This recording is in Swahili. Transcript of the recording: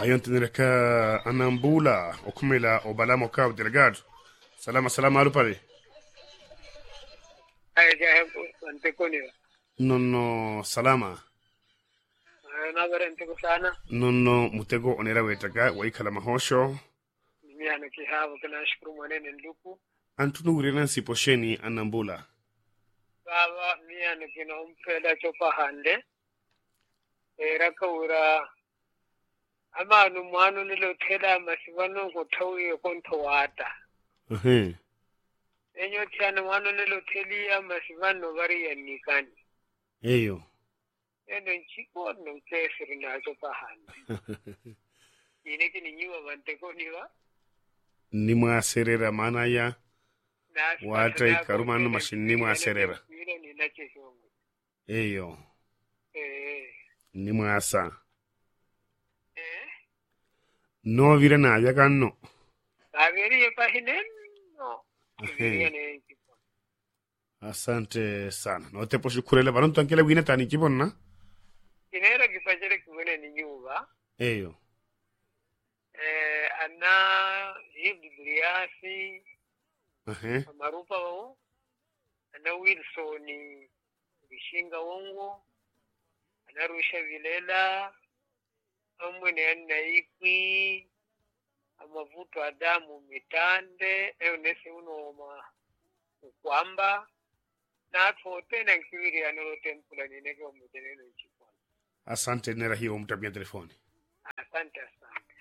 ayontenereka anambula okumela obalamo cabo delegado. Salama alupale. Ay antekoniwa. Nonno salama. Na barante ko sana. Nonno mutego onera wetaga waikala mahosho. Mimi kihavo kana shukuru mwanene nduku. Antunu urena siposheni anambula. Baba mimi kina umpela chopa hande. Era kaura amanu mwanu nilo tela masivano kutauye kontowata. Enyo tiana mwanu nilo telia masivano bari ya nikani. Eyo. Endo nchiko nukesiri na chopa hande. Ineki ni nyuwa bantekoniwa. Nimwa serera mana ya wata ikarumanu mashini nimwa serera. Eyo. Nimwa asa. No vire na yaganno. Averi epahinen no. Asante sana. No te poshukurele baron tankele wine tani kibonna. Kinera kipajere kumene ni nyuwa. Eyo. Ana Ibriasi Marupa wao ana Wilson Bishinga wongo ana Rusha Vilela amwene ana Ikwi amavuto Adamu Mitande nese unoma kwamba na atote na kibiri analote mpula nineke omuteneno nchikwana. Asante nera hiyo mtabia telefoni. Asante.